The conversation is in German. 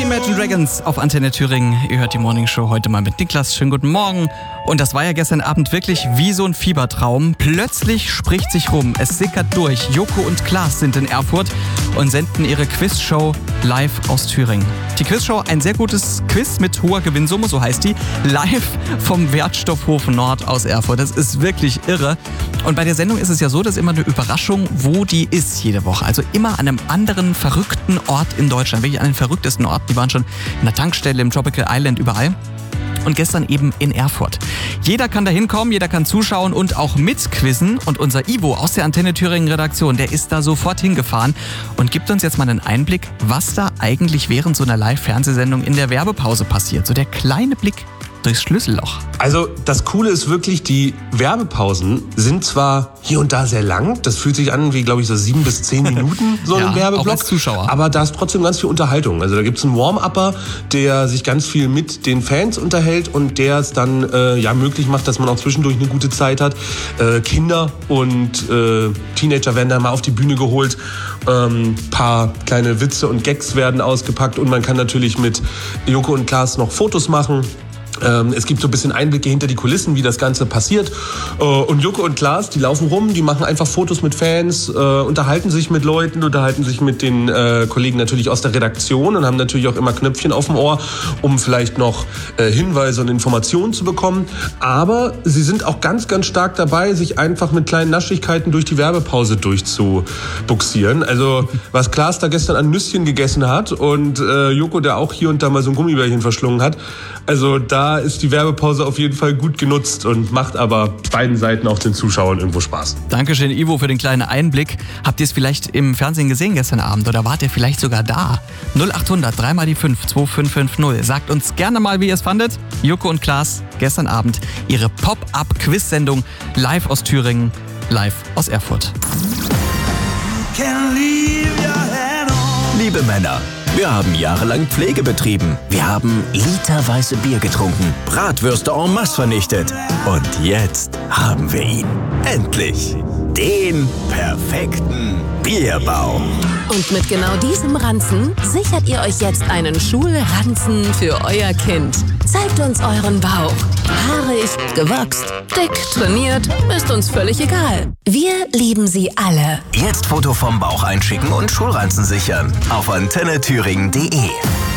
Imagine Dragons auf Antenne Thüringen. Ihr hört die Morning Show heute mal mit Niklas. Schönen guten Morgen. Und das war ja gestern Abend wirklich wie so ein Fiebertraum. Plötzlich spricht sich rum, es sickert durch. Joko und Klaas sind in Erfurt und senden ihre Quizshow live aus Thüringen. Die Quizshow, ein sehr gutes Quiz mit hoher Gewinnsumme, so heißt die, live vom Wertstoffhof Nord aus Erfurt. Das ist wirklich irre. Und bei der Sendung ist es ja so, dass immer eine Überraschung, wo die ist jede Woche. Also immer an einem anderen verrückten Ort in Deutschland. Wirklich an den verrücktesten Orten. Die waren schon in der Tankstelle, im Tropical Island, überall. Und gestern eben in Erfurt. Jeder kann da hinkommen, jeder kann zuschauen und auch mitquizzen. Und unser Ivo aus der Antenne Thüringen Redaktion, der ist da sofort hingefahren und gibt uns jetzt mal einen Einblick, was da eigentlich während so einer Live-Fernsehsendung in der Werbepause passiert. So der kleine Blick durchs Schlüsselloch. Also das Coole ist wirklich, die Werbepausen sind zwar hier und da sehr lang, das fühlt sich an wie, glaube ich, so 7 bis 10 Minuten, so ein Werbeblock. Auch als Zuschauer. Aber da ist trotzdem ganz viel Unterhaltung. Also da gibt es einen Warm-Upper, der sich ganz viel mit den Fans unterhält und der es dann möglich macht, dass man auch zwischendurch eine gute Zeit hat. Kinder und Teenager werden dann mal auf die Bühne geholt. Paar kleine Witze und Gags werden ausgepackt und man kann natürlich mit Joko und Klaas noch Fotos machen. Es gibt so ein bisschen Einblicke hinter die Kulissen, wie das Ganze passiert. Und Joko und Klaas, die laufen rum, die machen einfach Fotos mit Fans, unterhalten sich mit Leuten, unterhalten sich mit den Kollegen natürlich aus der Redaktion und haben natürlich auch immer Knöpfchen auf dem Ohr, um vielleicht noch Hinweise und Informationen zu bekommen. Aber sie sind auch ganz, ganz stark dabei, sich einfach mit kleinen Naschigkeiten durch die Werbepause durchzubuxieren. Also was Klaas da gestern an Nüsschen gegessen hat und Joko, der auch hier und da mal so ein Gummibärchen verschlungen hat. Also da ist die Werbepause auf jeden Fall gut genutzt und macht aber beiden Seiten auch den Zuschauern irgendwo Spaß. Dankeschön, Ivo, für den kleinen Einblick. Habt ihr es vielleicht im Fernsehen gesehen gestern Abend oder wart ihr vielleicht sogar da? 0800 3 mal die 5 2550. Sagt uns gerne mal, wie ihr es fandet. Joko und Klaas, gestern Abend ihre Pop-Up-Quiz-Sendung live aus Thüringen, live aus Erfurt. Liebe Männer, wir haben jahrelang Pflege betrieben. Wir haben literweise Bier getrunken, Bratwürste en masse vernichtet. Und jetzt haben wir ihn. Endlich. Den perfekten Bierbauch. Und mit genau diesem Ranzen sichert ihr euch jetzt einen Schulranzen für euer Kind. Zeigt uns euren Bauch. Haarig, gewachst, dick, trainiert, ist uns völlig egal. Wir lieben sie alle. Jetzt Foto vom Bauch einschicken und Schulranzen sichern. Auf antennethüringen.de.